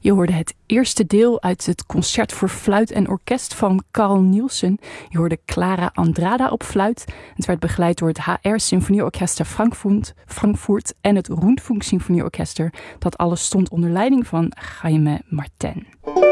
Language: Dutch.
Je hoorde het eerste deel uit het concert voor fluit en orkest van Carl Nielsen. Je hoorde Clara Andrada op fluit. Het werd begeleid door het HR Symfonieorchester Frankfurt en het Rundfunk Symfonieorchester. Dat alles stond onder leiding van Jaime Martin.